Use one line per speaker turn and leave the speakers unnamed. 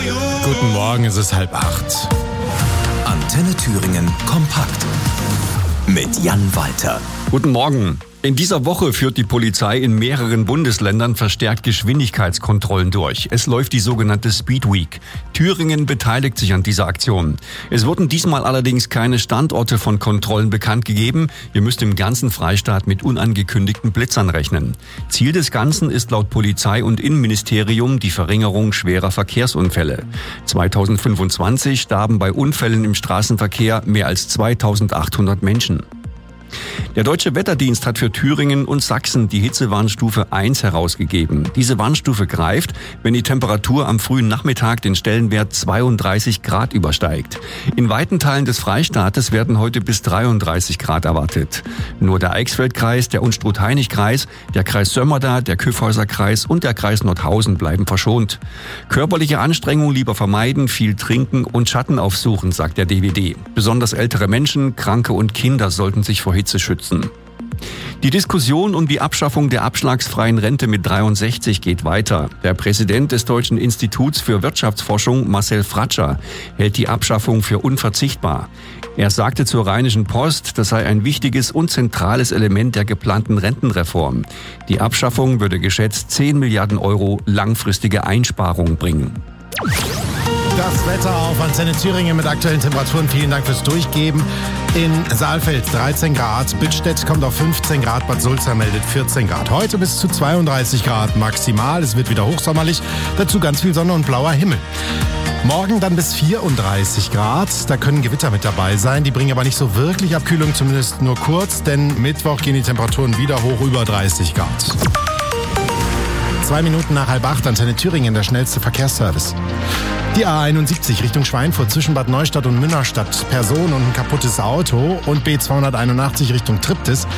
Guten Morgen, es ist 7:30.
Antenne Thüringen kompakt mit Jan Walter.
Guten Morgen. In dieser Woche führt die Polizei in mehreren Bundesländern verstärkt Geschwindigkeitskontrollen durch. Es läuft die sogenannte Speed Week. Thüringen beteiligt sich an dieser Aktion. Es wurden diesmal allerdings keine Standorte von Kontrollen bekannt gegeben. Wir müssen im ganzen Freistaat mit unangekündigten Blitzern rechnen. Ziel des Ganzen ist laut Polizei und Innenministerium die Verringerung schwerer Verkehrsunfälle. 2025 starben bei Unfällen im Straßenverkehr mehr als 2800 Menschen. Der Deutsche Wetterdienst hat für Thüringen und Sachsen die Hitzewarnstufe 1 herausgegeben. Diese Warnstufe greift, wenn die Temperatur am frühen Nachmittag den Stellenwert 32 Grad übersteigt. In weiten Teilen des Freistaates werden heute bis 33 Grad erwartet. Nur der Eichsfeldkreis, der Unstrut-Hainich-Kreis, der Kreis Sömmerda, der Kyffhäuser-Kreis und der Kreis Nordhausen bleiben verschont. Körperliche Anstrengung lieber vermeiden, viel trinken und Schatten aufsuchen, sagt der DWD. Besonders ältere Menschen, Kranke und Kinder sollten sich vor Hitze schützen. Die Diskussion um die Abschaffung der abschlagsfreien Rente mit 63 geht weiter. Der Präsident des Deutschen Instituts für Wirtschaftsforschung, Marcel Fratscher, hält die Abschaffung für unverzichtbar. Er sagte zur Rheinischen Post, das sei ein wichtiges und zentrales Element der geplanten Rentenreform. Die Abschaffung würde geschätzt 10 Milliarden Euro langfristige Einsparungen bringen.
Das Wetter auf Antenne Thüringen mit aktuellen Temperaturen. Vielen Dank fürs Durchgeben. In Saalfeld 13 Grad, Bittstedt kommt auf 15 Grad, Bad Sulza meldet 14 Grad. Heute bis zu 32 Grad maximal. Es wird wieder hochsommerlich. Dazu ganz viel Sonne und blauer Himmel. Morgen dann bis 34 Grad. Da können Gewitter mit dabei sein. Die bringen aber nicht so wirklich Abkühlung, zumindest nur kurz. Denn Mittwoch gehen die Temperaturen wieder hoch über 30 Grad. 2 Minuten nach 7:30, Antenne Thüringen, der schnellste Verkehrsservice. Die A71 Richtung Schweinfurt zwischen Bad Neustadt und Münnerstadt. Person und ein kaputtes Auto. Und B281 Richtung Triptis.